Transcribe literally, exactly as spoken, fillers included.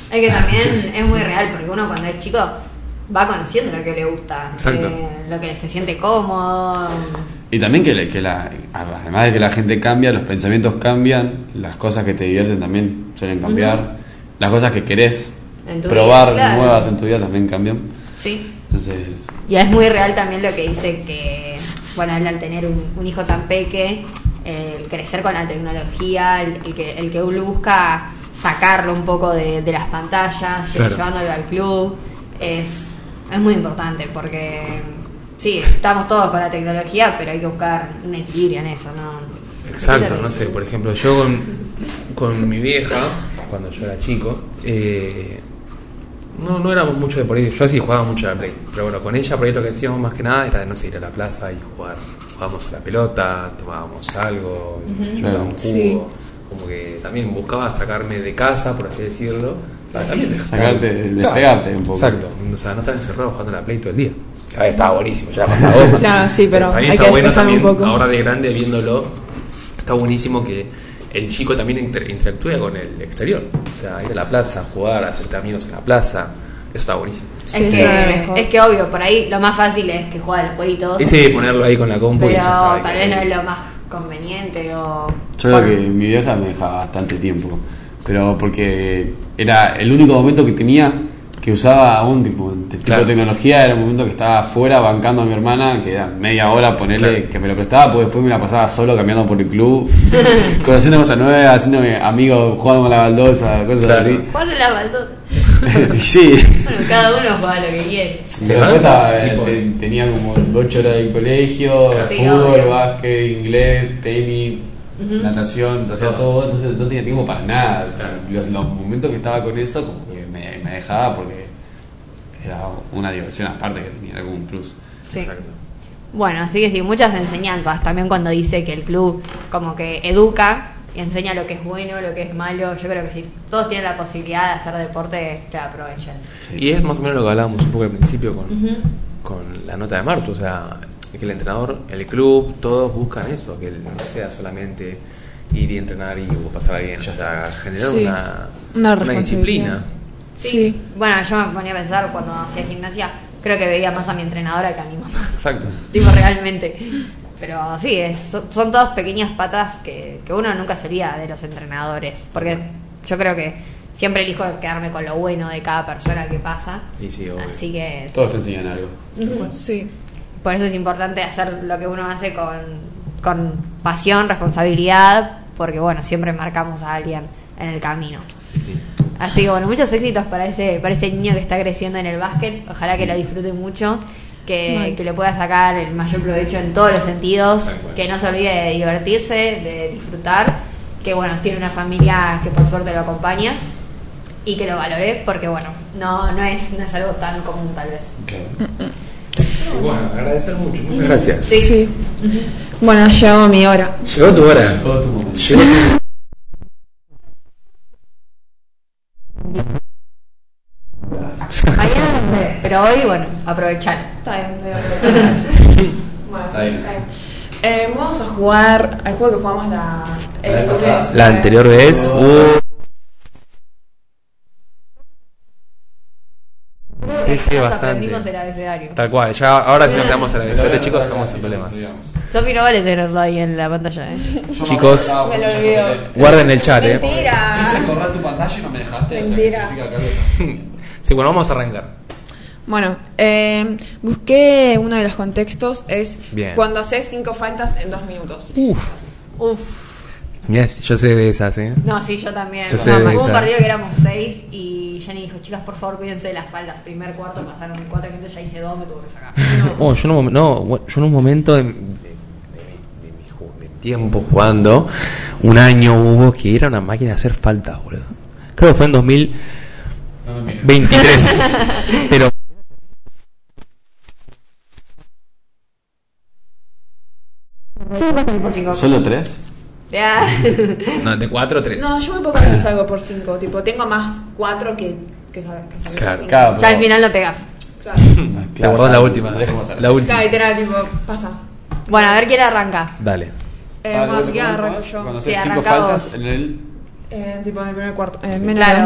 Es que también es muy real, porque uno cuando es chico va conociendo lo que le gusta, eh, lo que se siente cómodo. Y también que, que la, además de que la gente cambia, los pensamientos cambian, las cosas que te divierten también suelen cambiar, uh-huh. las cosas que querés probar vida, claro. nuevas en tu vida también cambian. Sí. Entonces, y es muy real también lo que dice que, bueno, él al tener un, un hijo tan peque, el crecer con la tecnología, el, el que el que uno busca sacarlo un poco de, de las pantallas, claro. llevándolo al club, es, es muy importante porque sí, estamos todos con la tecnología, pero hay que buscar un equilibrio en eso, ¿no? Exacto, no sé, por ejemplo, yo con, con mi vieja, cuando yo era chico, eh, no, no éramos mucho de por ahí, yo sí jugaba mucho a la Play, pero bueno, con ella por ahí lo que hacíamos más que nada era de no sé, ir a la plaza y jugar, jugábamos a la pelota, tomábamos algo, uh-huh. yo tomaba un jugo, sí. como que también buscaba sacarme de casa, por así decirlo, para también sacarte, despegarte un poco. Exacto, o sea, no estar encerrado jugando a la Play todo el día. A ver, estaba buenísimo, ya la pasaba. Claro, sí, pero también hay está que bueno también, un poco. Ahora de grande viéndolo, está buenísimo que el chico también inter- interactúe con el exterior. O sea, ir a la plaza, jugar, hacerte amigos en la plaza, eso está buenísimo. Sí, es, que, es que obvio, por ahí lo más fácil es que juegue al jueguito. Ese ponerlo ahí con la compu pero y ya está, tal vez no es lo más conveniente o... Yo creo que mi vieja me dejaba bastante tiempo, pero porque era el único momento que tenía que usaba aún tipo, tipo claro. de tecnología, era un momento que estaba afuera bancando a mi hermana, que era media hora ponerle claro. que me lo prestaba, porque después me la pasaba solo caminando por el club, conociendo cosas nuevas, haciéndome amigos, jugando con la baldosa, cosas claro. así. Jugando la baldosa. Sí. Bueno, cada uno juega lo que quiere. Después estaba, te, tenía como ocho horas de colegio, claro. fútbol, sí, básquet, inglés, tenis, uh-huh. natación, o sea, todo, entonces no tenía tiempo para nada. O sea, los, los momentos que estaba con eso, como que me, me dejaba porque era una diversión aparte que tenía, era como un plus. Sí. Exacto. Bueno, así que sí, muchas enseñanzas. También cuando dice que el club como que educa y enseña lo que es bueno, lo que es malo. Yo creo que si todos tienen la posibilidad de hacer deporte, que la aprovechen. Sí. Y es más o menos lo que hablábamos un poco al principio con, uh-huh. con la nota de Martu. O sea, que el entrenador, el club, todos buscan eso, que no sea solamente ir y entrenar y pasarla bien. O sea, generar sí. una, una, una disciplina. Sí. sí, bueno, yo me ponía a pensar cuando hacía gimnasia, creo que veía más a mi entrenadora que a mi mamá. Exacto. Digo, realmente. Pero sí, es, son todas pequeñas patas que, que uno nunca se olvida de los entrenadores. Porque yo creo que siempre elijo quedarme con lo bueno de cada persona que pasa. Y sí, obvio. Así que... Todos te enseñan algo. Uh-huh. Sí. Por eso es importante hacer lo que uno hace con, con pasión, responsabilidad, porque bueno, siempre marcamos a alguien en el camino. Sí. Así que bueno, muchos éxitos para ese, para ese niño que está creciendo en el básquet. Ojalá sí. que lo disfrute mucho, que, que le pueda sacar el mayor provecho en todos los sentidos, que no se olvide de divertirse, de disfrutar, que bueno, tiene una familia que por suerte lo acompaña y que lo valore, porque bueno, no, no es, no es algo tan común tal vez. Okay. Y bueno, agradecer mucho, muchas gracias. Sí, sí. Bueno, llegó mi hora. Llegó tu hora. Llegó tu momento. Llegó tu... Mañana no sé, pero hoy, bueno, aprovechar. Está bien, voy a aprovechar. Bueno, está bien. Está bien. Eh, vamos a jugar al juego que jugamos la, el lunes. La anterior vez. Uh. Sí, sí, bastante. Aprendimos el abecedario. Tal cual, ya ahora si nos damos el abecedario, chicos, estamos sin problemas. Sofi no vale tenerlo ahí en la pantalla, ¿eh? Chicos, me lo olvido. Guarden el chat, ¿eh? Mentira. Quise correr tu pantalla y no me dejaste. Mentira. O sea, sí, bueno, vamos a arrancar. Bueno, eh, busqué uno de los contextos, es Bien. Cuando haces cinco faltas en dos minutos. Uf. Uf. Mirá, yo sé de esas, ¿eh? No, sí, yo también. Yo sé no, de hubo esa. un partido que éramos seis y Jenny dijo, chicas, por favor, cuídense de las faldas. Primer cuarto, pasaron cuatro minutos, ya hice dos, me tuve que sacar. No. Oh, yo, no, no, yo en un momento de, de, de, de, mi, de mi tiempo jugando, un año hubo que era una máquina de hacer faltas, boludo. Creo que fue en dos mil veintitrés. Pero... ¿Solo tres? Ya. No, de cuatro a tres. No, yo muy pocas veces salgo por cinco. Tipo, tengo más cuatro que, que, saber, que saber Claro, cinco. claro. Ya al final lo pegas. Claro. Te guardás la última. La última. Claro, literal, tipo, pasa. Bueno, a ver quién arranca. Dale. Eh, bueno, si quieres arranco yo. Cuando Sí, haces cinco arranca faltas vos. en el... Eh, tipo en el primer cuarto. Eh, Claro,